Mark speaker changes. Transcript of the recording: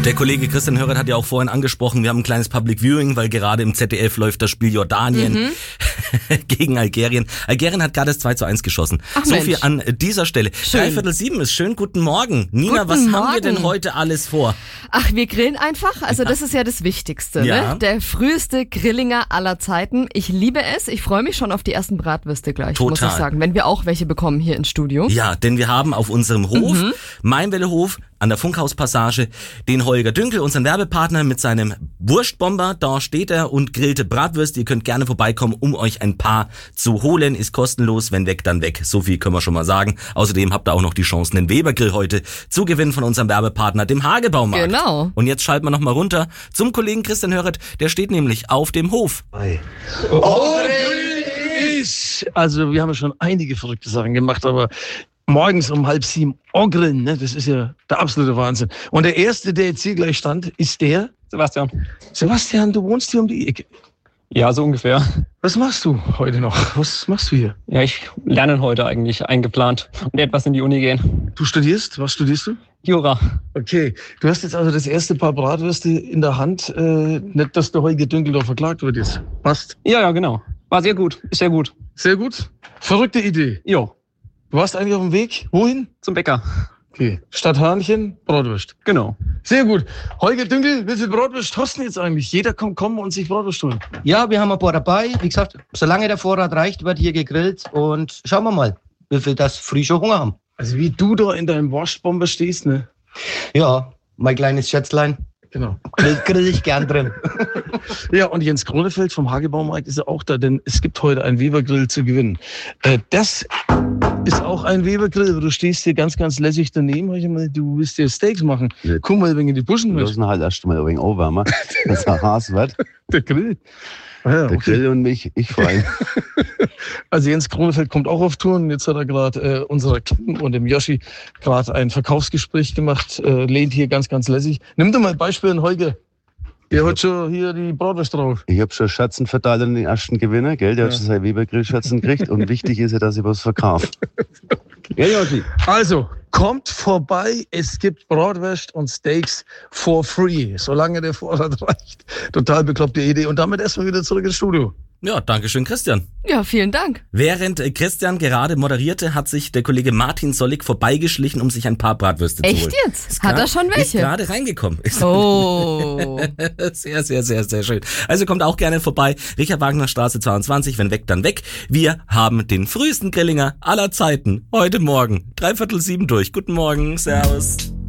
Speaker 1: Der Kollege Christian Hörert hat ja auch vorhin angesprochen, wir haben ein kleines Public Viewing, weil gerade im ZDF läuft das Spiel Jordanien gegen Algerien. Algerien hat gerade das 2:1 geschossen.
Speaker 2: Ach,
Speaker 1: so
Speaker 2: Mensch.
Speaker 1: viel an dieser Stelle.
Speaker 2: Schön.
Speaker 1: 6:45 ist schön. Guten Morgen. Nina,
Speaker 2: Guten
Speaker 1: was haben wir
Speaker 2: Morgen.
Speaker 1: denn heute alles vor?
Speaker 2: Ach, wir grillen einfach. Also das ist ja das Wichtigste.
Speaker 1: Ja.
Speaker 2: Ne? Der früheste Grillinger aller Zeiten. Ich liebe es. Ich freue mich schon auf die ersten Bratwürste gleich, muss
Speaker 1: Total.
Speaker 2: ich sagen. Wenn wir auch welche bekommen hier ins Studio.
Speaker 1: Ja, denn wir haben auf unserem Hof, Mainwelle-Hof, an der Funkhauspassage, den Holger Dünkel, unseren Werbepartner, mit seinem Wurstbomber. Da steht er und grillte Bratwürste. Ihr könnt gerne vorbeikommen, um euch ein paar zu holen. Ist kostenlos, wenn weg, dann weg. So viel können wir schon mal sagen. Außerdem habt ihr auch noch die Chance, einen Webergrill heute zu gewinnen von unserem Werbepartner, dem Hagebaumarkt.
Speaker 2: Genau.
Speaker 1: Und jetzt schalten wir nochmal runter zum Kollegen Christian Hörert. Der steht nämlich auf dem Hof.
Speaker 3: Also wir haben ja schon einige verrückte Sachen gemacht, aber morgens um 6:30 grillen, ne? Das ist ja der absolute Wahnsinn. Und der Erste, der jetzt hier gleich stand, ist der
Speaker 4: Sebastian.
Speaker 3: Sebastian, du wohnst hier um die Ecke.
Speaker 4: Ja, so ungefähr.
Speaker 3: Was machst du heute noch? Was machst du hier?
Speaker 4: Ja, ich lerne heute eigentlich eingeplant und etwas in die Uni gehen.
Speaker 3: Du studierst? Was studierst du?
Speaker 4: Jura.
Speaker 3: Okay, du hast jetzt also das erste Paar Bratwürste in der Hand. Nicht, dass der Holger Dünkeldorf verklagt wird jetzt. Passt.
Speaker 4: Ja, genau. War sehr gut. Ist sehr gut.
Speaker 3: Sehr gut. Verrückte Idee.
Speaker 4: Jo,
Speaker 3: Du warst eigentlich auf dem Weg. Wohin?
Speaker 4: zum Bäcker.
Speaker 3: Okay. Stadt Hahnnchen, Bratwurst.
Speaker 4: Genau.
Speaker 3: Sehr gut. Holger Dünkel, wie viel Bratwurst hast du denn jetzt eigentlich? Jeder kann kommen und sich Bratwurst holen.
Speaker 5: Ja, wir haben ein paar dabei. Wie gesagt, solange der Vorrat reicht, wird hier gegrillt. Und schauen wir mal, wie viel das früh schon Hunger haben.
Speaker 3: Also wie du da in deinem Wurstbomber stehst, ne?
Speaker 5: Ja, mein kleines Schätzlein.
Speaker 3: Genau.
Speaker 5: Grill ich gern drin.
Speaker 3: Ja, und Jens Kronefeld vom Hagebaumarkt ist ja auch da, denn es gibt heute einen Webergrill zu gewinnen. Das ist auch ein Webergrill, aber du stehst hier ganz, ganz lässig daneben. Hab ich mal, du willst dir Steaks machen.
Speaker 6: Ja.
Speaker 3: Komm mal ein wenig in die Buschen
Speaker 6: Wir
Speaker 3: mit.
Speaker 6: müssen halt erst mal ein wenig aufwärmen, dass er heiß wird.
Speaker 3: Der Grill. Ah ja,
Speaker 6: Der
Speaker 3: okay.
Speaker 6: Grill und mich, ich vor allem.
Speaker 3: Also Jens Kronefeld kommt auch auf Touren. Jetzt hat er gerade unserer Kim und dem Yoshi gerade ein Verkaufsgespräch gemacht. Lehnt hier ganz, ganz lässig. Nimm doch mal ein Beispiel an Holger. Der hat schon hier die Bratwurst drauf.
Speaker 6: Ich habe schon Schatzen verteilt an den ersten Gewinner, gell? Der
Speaker 3: Ja.
Speaker 6: hat schon seine Webergrillschatzen gekriegt und wichtig ist ja, dass ich was verkaufe. Ja, Joshi.
Speaker 3: Also, kommt vorbei. Es gibt Bratwurst und Steaks for free, solange der Vorrat reicht. Total bekloppte Idee. Und damit erstmal wieder zurück ins Studio.
Speaker 1: Ja, dankeschön, Christian.
Speaker 2: Ja, vielen Dank.
Speaker 1: Während Christian gerade moderierte, hat sich der Kollege Martin Sollig vorbeigeschlichen, um sich ein paar Bratwürste zu
Speaker 2: Echt
Speaker 1: holen.
Speaker 2: jetzt?
Speaker 1: Ist
Speaker 2: Hat
Speaker 1: grad-
Speaker 2: er schon
Speaker 1: Ist
Speaker 2: welche?
Speaker 1: gerade reingekommen. Ist
Speaker 2: Oh.
Speaker 1: Sehr, sehr, sehr, sehr schön. Also kommt auch gerne vorbei. Richard Wagner Straße 22, wenn weg, dann weg. Wir haben den frühesten Grillinger aller Zeiten. Heute Morgen. 6:45 durch. Guten Morgen. Servus.